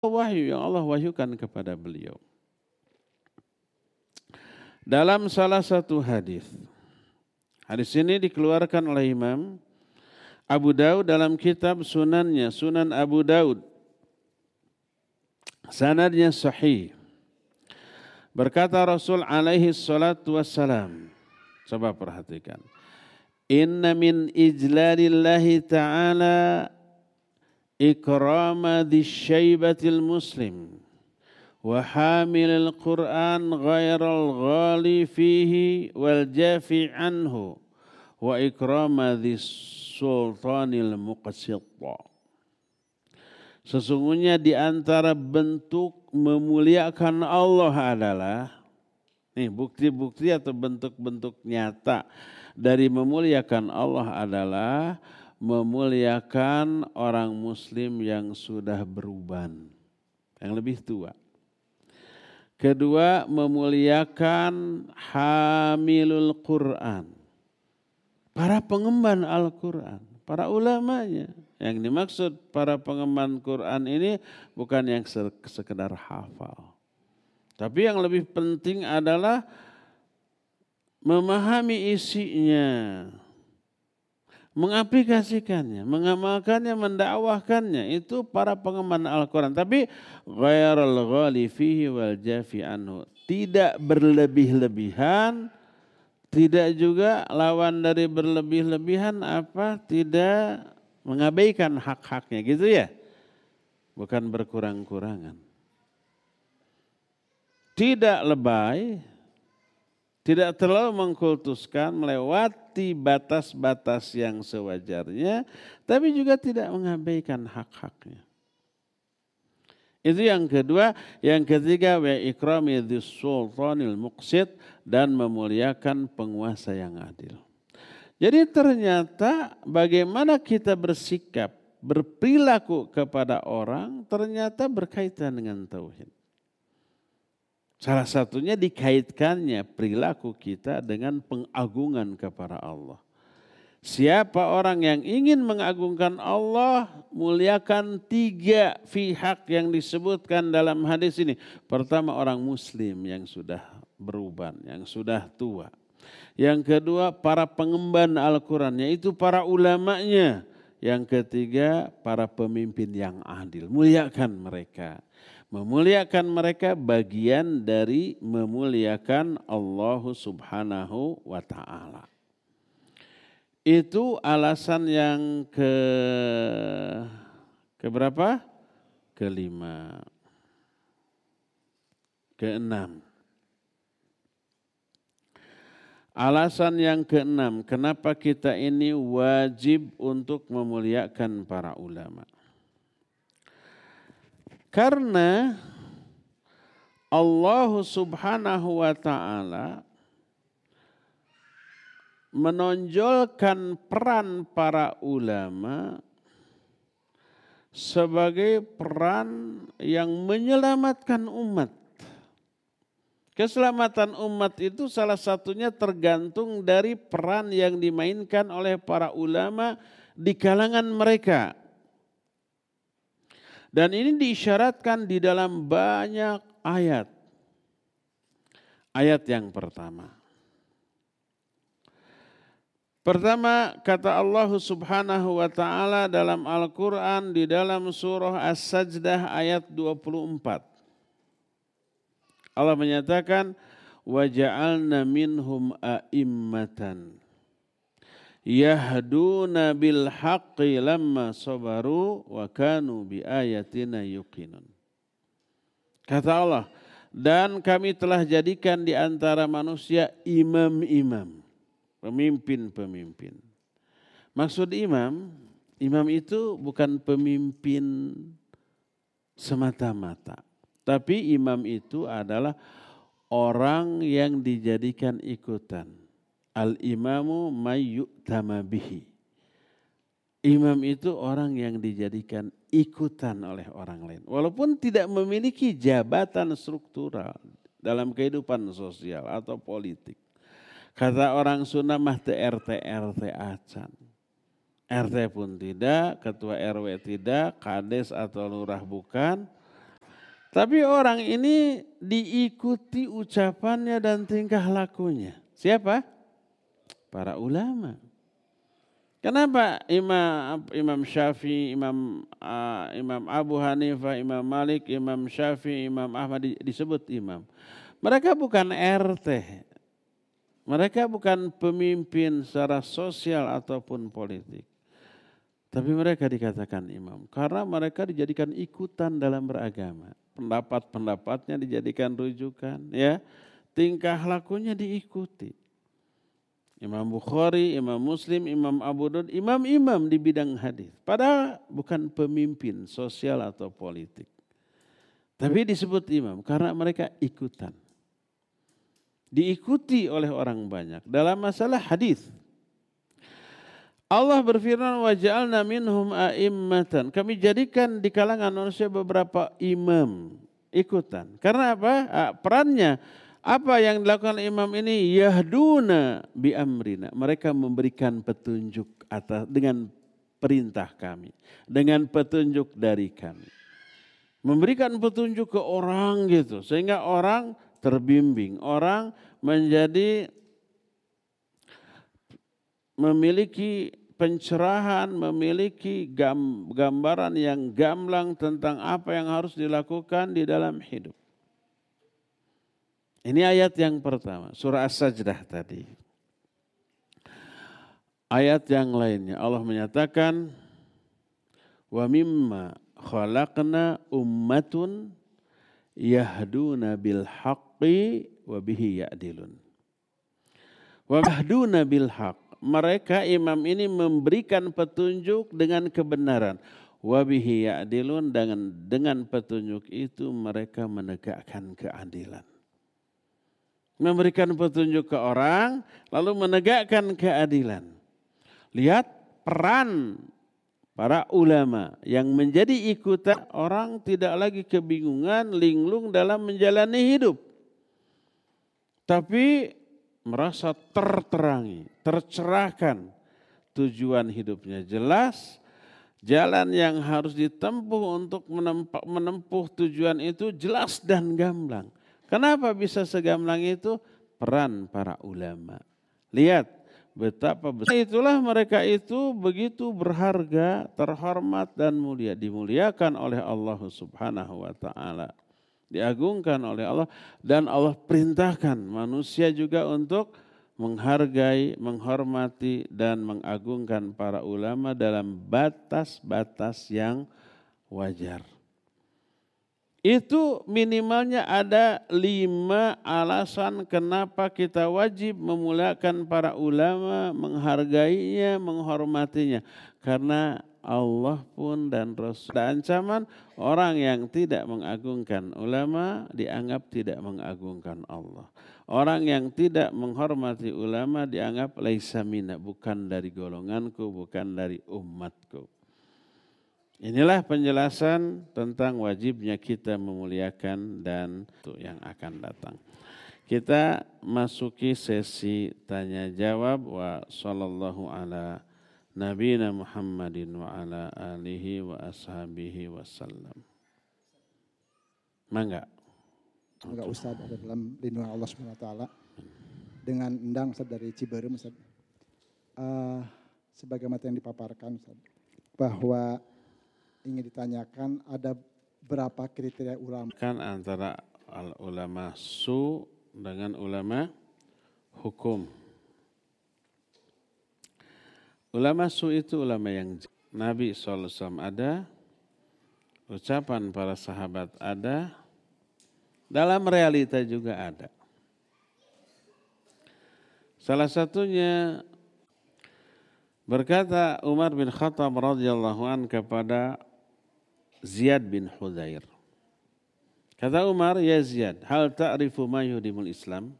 wahyu yang Allah wahyukan kepada beliau. Dalam salah satu hadis ini dikeluarkan oleh Imam Abu Daud dalam kitab Sunannya, Sunan Abu Daud. Sanadnya sahih. Berkata Rasul alaihi salatu wassalam. Coba perhatikan. Inna min ijlalillahi ta'ala ikrama disyaibatil muslim wa hamilil Qur'an ghairal ghali fihi wal jafi anhu wa ikrama dis sultanil muqsitta. Sesungguhnya di antara bentuk memuliakan Allah adalah, bukti-bukti atau bentuk-bentuk nyata dari memuliakan Allah adalah memuliakan orang muslim yang sudah beruban, yang lebih tua. Kedua, memuliakan hamilul Quran, para pengemban Al-Quran, para ulamanya. Yang dimaksud para pengemban Quran ini bukan yang sekedar hafal. Tapi yang lebih penting adalah memahami isinya, mengaplikasikannya, mengamalkannya, mendakwahkannya. Itu para pengemban Al-Quran. Tapi ghairul ghali fihi wal jafi anhu. Tidak berlebih-lebihan, tidak juga lawan dari berlebih-lebihan apa? Tidak mengabaikan hak-haknya, gitu ya. Bukan berkurang-kurangan. Tidak lebay, tidak terlalu mengkultuskan, melewati batas-batas yang sewajarnya, tapi juga tidak mengabaikan hak-haknya. Itu yang kedua. Yang ketiga, wa ikrami dzis sultanil muqsit, dan memuliakan penguasa yang adil. Jadi ternyata bagaimana kita bersikap, berperilaku kepada orang ternyata berkaitan dengan tauhid. Salah satunya dikaitkannya perilaku kita dengan pengagungan kepada Allah. Siapa orang yang ingin mengagungkan Allah, muliakan 3 pihak yang disebutkan dalam hadis ini. Pertama, orang muslim yang sudah beruban, yang sudah tua. Yang kedua, para pengemban Al-Quran, yaitu para ulamanya. Yang ketiga, para pemimpin yang adil. Muliakan mereka. Memuliakan mereka bagian dari memuliakan Allah Subhanahu wa ta'ala. Itu alasan yang keberapa? Kelima. Keenam. Alasan yang keenam, kenapa kita ini wajib untuk memuliakan para ulama. Karena Allah Subhanahu wa ta'ala menonjolkan peran para ulama sebagai peran yang menyelamatkan umat. Keselamatan umat itu salah satunya tergantung dari peran yang dimainkan oleh para ulama di kalangan mereka. Dan ini diisyaratkan di dalam banyak ayat. Ayat yang pertama. Pertama, kata Allah Subhanahu wa ta'ala dalam Al-Quran di dalam surah As-Sajdah ayat 24. Allah menyatakan, وَجَعَلْنَا مِنْهُمْ أَئِمَّةً yahduna bil haqqi lamma sabaru wa kanu bi ayatina yuqinun. Kata Allah, dan kami telah jadikan di antara manusia imam-imam, pemimpin-pemimpin. Maksud imam itu bukan pemimpin semata-mata, tapi imam itu adalah orang yang dijadikan ikutan. Al-imamu mayyu'tama bihi. Imam itu orang yang dijadikan ikutan oleh orang lain. Walaupun tidak memiliki jabatan struktural dalam kehidupan sosial atau politik. Kata orang Sunda mah teu RT acan. RT pun tidak, ketua RW tidak, kades atau lurah bukan. Tapi orang ini diikuti ucapannya dan tingkah lakunya. Siapa? Para ulama. Kenapa Imam Syafi'i, Imam Abu Hanifah, Imam Malik, Imam Syafi'i, Imam Ahmad disebut imam? Mereka bukan RT. Mereka bukan pemimpin secara sosial ataupun politik. Tapi mereka dikatakan imam karena mereka dijadikan ikutan dalam beragama. Pendapat-pendapatnya dijadikan rujukan, ya. Tingkah lakunya diikuti. Imam Bukhari, Imam Muslim, Imam Abu Daud, imam-imam di bidang hadis. Padahal bukan pemimpin sosial atau politik. Tapi disebut imam karena mereka ikutan. Diikuti oleh orang banyak dalam masalah hadis. Allah berfirman, wa ja'alna minhum a'immatan. Kami jadikan di kalangan manusia beberapa imam ikutan. Karena apa? Perannya. Apa yang dilakukan imam ini? Yahduna bi amrina. Mereka memberikan petunjuk dengan perintah kami. Dengan petunjuk dari kami. Memberikan petunjuk ke orang gitu. Sehingga orang terbimbing. Orang menjadi memiliki pencerahan, memiliki gambaran yang gamblang tentang apa yang harus dilakukan di dalam hidup. Ini ayat yang pertama, surah As-Sajdah tadi. Ayat yang lainnya Allah menyatakan, wa mimma khalaqna ummatun yahduna bil haqqi wa bihi ya'dilun. Wa yahduna bil haqq. Mereka imam ini memberikan petunjuk dengan kebenaran. Wa bihi ya'dilun, dengan petunjuk itu mereka menegakkan keadilan. Memberikan petunjuk ke orang, lalu menegakkan keadilan. Lihat peran para ulama yang menjadi ikutan, orang tidak lagi kebingungan, linglung dalam menjalani hidup. Tapi merasa terterangi, tercerahkan, tujuan hidupnya jelas, jalan yang harus ditempuh untuk menempuh tujuan itu jelas dan gamblang. Kenapa bisa segamblang itu? Peran para ulama. Lihat betapa besar. Itulah mereka itu begitu berharga, terhormat dan mulia. Dimuliakan oleh Allah Subhanahu wa ta'ala. Diagungkan oleh Allah. Dan Allah perintahkan manusia juga untuk menghargai, menghormati dan mengagungkan para ulama dalam batas-batas yang wajar. Itu minimalnya ada 5 alasan kenapa kita wajib memuliakan para ulama, menghargainya, menghormatinya. Karena Allah pun dan Rasul. Ada ancaman orang yang tidak mengagungkan ulama dianggap tidak mengagungkan Allah. Orang yang tidak menghormati ulama dianggap laisa minna, bukan dari golonganku, bukan dari umatku. Inilah penjelasan tentang wajibnya kita memuliakan dan itu yang akan datang. Kita masuki sesi tanya jawab. Wa sallallahu ala nabiyina Muhammadin wa ala alihi wa ashabihi wasallam. Mangga. Mangga Ustaz, ada dalam lindungan Allah SWT. Dengan endang Ustaz dari Ciberem Ustaz. Sebagaimana yang dipaparkan Ustaz, bahwa ingin ditanyakan ada berapa kriteria ulama. Kan antara ulama su dengan ulama hukum. Ulama su itu ulama yang Nabi SAW ada, ucapan para sahabat ada, dalam realita juga ada. Salah satunya berkata Umar bin Khattab radhiyallahu an kepada Ziyad bin Hudzair. Kata Umar, ya Ziyad, hal ta'rifu ma yuhdimul Islam?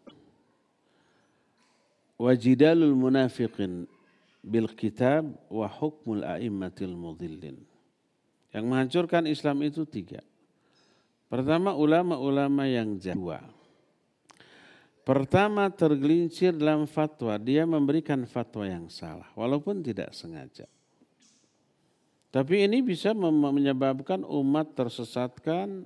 Wa jidalul munafiqin bil kitab wa hukmul a'immatil mudhillin. Yang menghancurkan Islam itu 3. Pertama, ulama-ulama yang jahat. Pertama, tergelincir dalam fatwa. Dia memberikan fatwa yang salah, walaupun tidak sengaja. Tapi ini bisa menyebabkan umat tersesatkan,